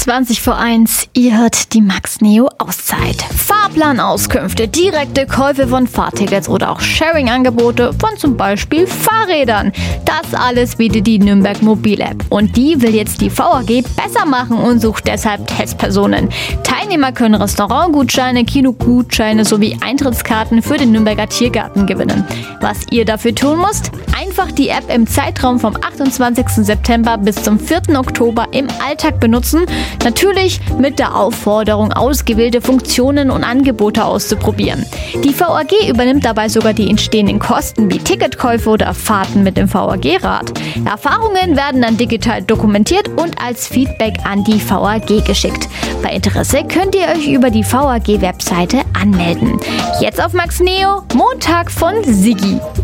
20 vor 1, ihr hört die Max Neo Auszeit. Fahrplanauskünfte, direkte Käufe von Fahrtickets oder auch Sharing-Angebote von zum Beispiel Fahrrädern. Das alles bietet die Nürnberg Mobil-App. Und die will jetzt die VAG besser machen und sucht deshalb Testpersonen. Teilnehmer können Restaurantgutscheine, Kinogutscheine sowie Eintrittskarten für den Nürnberger Tiergarten gewinnen. Was ihr dafür tun müsst? Einfach die App im Zeitraum vom 28. September bis zum 4. Oktober im Alltag benutzen. Natürlich mit der Aufforderung, ausgewählte Funktionen und Angebote auszuprobieren. Die VAG übernimmt dabei sogar die entstehenden Kosten wie Ticketkäufe oder Fahrten mit dem VAG-Rad. Erfahrungen werden dann digital dokumentiert und als Feedback an die VAG geschickt. Bei Interesse könnt ihr euch über die VAG-Webseite anmelden. Jetzt auf Max Neo, Montag von Siggi.